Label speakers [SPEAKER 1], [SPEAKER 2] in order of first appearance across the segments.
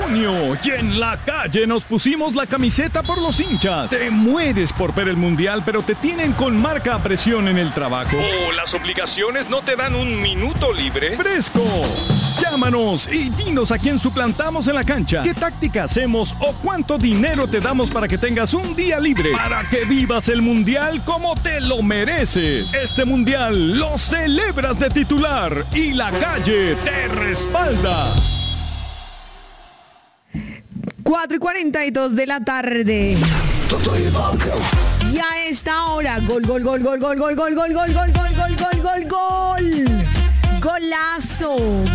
[SPEAKER 1] junio y en la calle nos pusimos la camiseta por los hinchas. Te mueres por ver el mundial, pero te tienen con marca a presión en el trabajo. ¿O las obligaciones no te dan un minuto libre? ¡Fresco! Llámanos y dinos a quién suplantamos en la cancha, qué táctica hacemos o cuánto dinero te damos para que tengas un día libre, para que vivas el mundial como te lo mereces. Este mundial lo celebras de titular y la calle te respalda.
[SPEAKER 2] 4:42 de la tarde. Y a esta hora, gol. Golazo.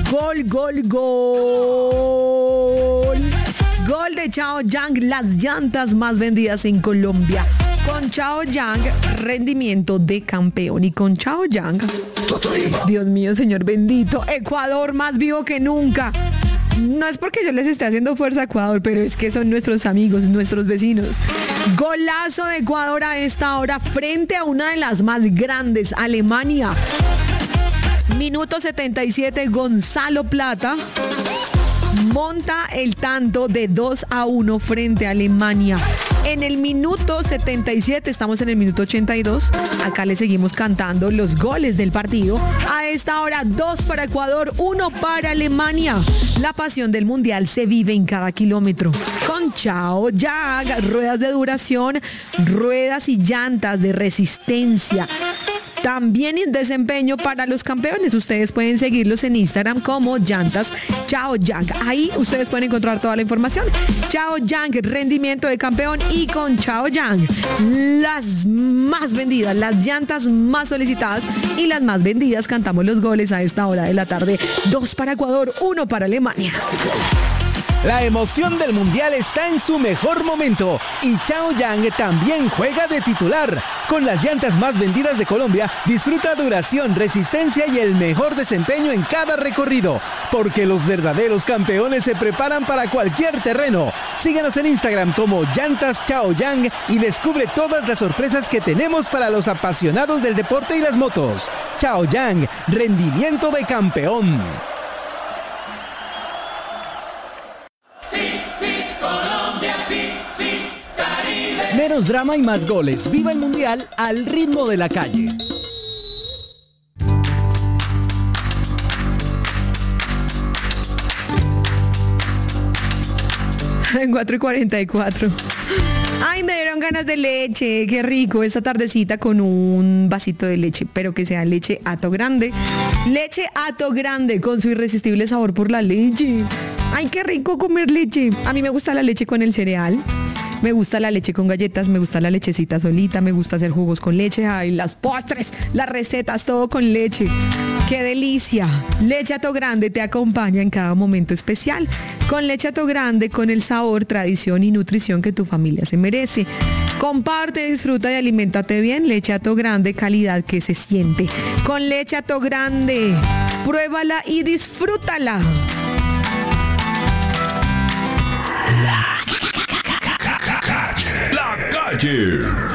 [SPEAKER 2] Gol de Chao Yang, las llantas más vendidas en Colombia. Con Chao Yang, rendimiento de campeón. Y con Chao Yang, Dios mío, Señor bendito, Ecuador más vivo que nunca. No es porque yo les esté haciendo fuerza a Ecuador, pero es que son nuestros amigos, nuestros vecinos. Golazo de Ecuador a esta hora frente a una de las más grandes, Alemania. Minuto 77, Gonzalo Plata monta el tanto de 2-1 frente a Alemania. En el minuto 77, estamos en el minuto 82, acá le seguimos cantando los goles del partido. A esta hora, 2 para Ecuador, 1 para Alemania. La pasión del mundial se vive en cada kilómetro. Con Chao Yang, ruedas de duración, ruedas y llantas de resistencia. También en desempeño para los campeones. Ustedes pueden seguirlos en Instagram como Llantas Chao Yang. Ahí ustedes pueden encontrar toda la información. Chao Yang, rendimiento de campeón. Y con Chao Yang, las más vendidas, las llantas más solicitadas y las más vendidas. Cantamos los goles a esta hora de la tarde. 2 para Ecuador, 1 para Alemania.
[SPEAKER 3] La emoción del mundial está en su mejor momento y Chao Yang también juega de titular. Con las llantas más vendidas de Colombia, disfruta duración, resistencia y el mejor desempeño en cada recorrido. Porque los verdaderos campeones se preparan para cualquier terreno. Síguenos en Instagram como Llantas Chao Yang y descubre todas las sorpresas que tenemos para los apasionados del deporte y las motos. Chao Yang, rendimiento de campeón. Menos drama y más goles. Viva el mundial al ritmo de la calle.
[SPEAKER 2] En 4:44. Ay, me dieron ganas de leche. Qué rico esta tardecita con un vasito de leche, pero que sea leche Ato Grande. Leche Ato Grande con su irresistible sabor por la leche. Ay, qué rico comer leche. A mí me gusta la leche con el cereal. Me gusta la leche con galletas, me gusta la lechecita solita, me gusta hacer jugos con leche, ay, las postres, las recetas, todo con leche. ¡Qué delicia! Leche Ato Grande te acompaña en cada momento especial. Con Leche Ato Grande, con el sabor, tradición y nutrición que tu familia se merece. Comparte, disfruta y aliméntate bien. Leche Ato Grande, calidad que se siente. Con Leche Ato Grande, pruébala y disfrútala.
[SPEAKER 1] La calle